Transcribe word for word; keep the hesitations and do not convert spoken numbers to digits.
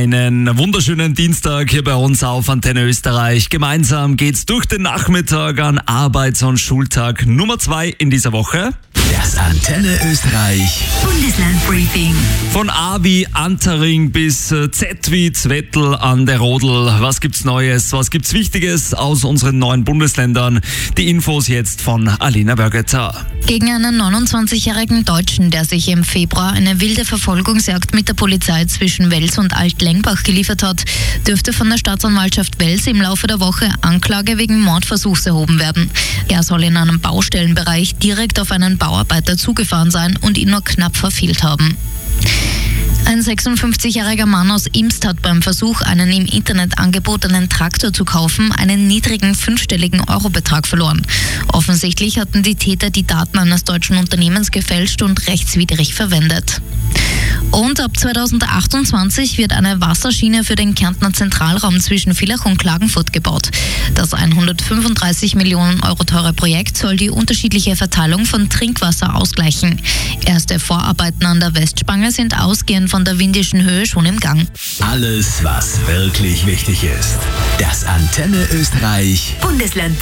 Einen wunderschönen Dienstag hier bei uns auf Antenne Österreich. Gemeinsam geht's durch den Nachmittag an Arbeits- und Schultag Nummer zwei in dieser Woche. Das Antenne Österreich Bundeslandbriefing. Von A wie Antering bis Z wie Zwettl an der Rodel. Was gibt's Neues? Was gibt's Wichtiges aus unseren neuen Bundesländern? Die Infos jetzt von Alina Bergeter. Gegen einen neunundzwanzigjährigen Deutschen, der sich im Februar eine wilde Verfolgungsjagd mit der Polizei zwischen Wels und Alt-Lengbach geliefert hat, dürfte von der Staatsanwaltschaft Wels im Laufe der Woche Anklage wegen Mordversuchs erhoben werden. Er soll in einem Baustellenbereich direkt auf einen Bauarbeiter zugefahren sein und ihn nur knapp verfehlt haben. Ein sechsundfünfzigjähriger Mann aus Imst hat beim Versuch, einen im Internet angebotenen Traktor zu kaufen, einen niedrigen fünfstelligen Eurobetrag verloren. Offensichtlich hatten die Täter die Daten eines deutschen Unternehmens gefälscht und rechtswidrig verwendet. Und ab zweitausendachtundzwanzig wird eine Wasserschiene für den Kärntner Zentralraum zwischen Villach und Klagenfurt gebaut. Das hundertfünfunddreißig Millionen Euro teure Projekt soll die unterschiedliche Verteilung von Trinkwasser ausgleichen. Erste Vorarbeiten an der Westspange sind ausgehend von der Windischen Höhe schon im Gang. Alles, was wirklich wichtig ist. Das Antenne Österreich Bundesland